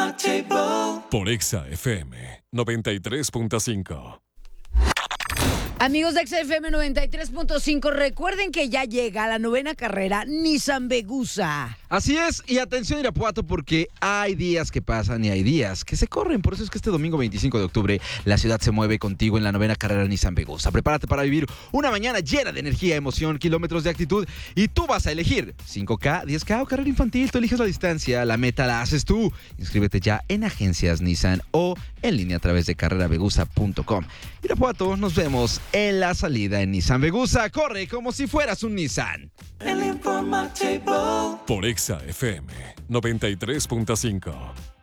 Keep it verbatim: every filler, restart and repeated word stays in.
Por Exa F M noventa y tres punto cinco. Amigos de X F M noventa y tres punto cinco, recuerden que ya llega la novena carrera Nissan Vegusa. Así es, y atención Irapuato, porque hay días que pasan y hay días que se corren. Por eso es que este domingo veinticinco de octubre la ciudad se mueve contigo en la novena carrera Nissan Vegusa. Prepárate para vivir una mañana llena de energía, emoción, kilómetros de actitud, y tú vas a elegir cinco K, diez K o carrera infantil. Tú eliges la distancia, la meta la haces tú. Inscríbete ya en agencias Nissan o en línea a través de carrera vegusa punto com. Irapuato, nos vemos en la salida en Nissan Vegusa. Corre como si fueras un Nissan. Por Exa F M noventa y tres punto cinco.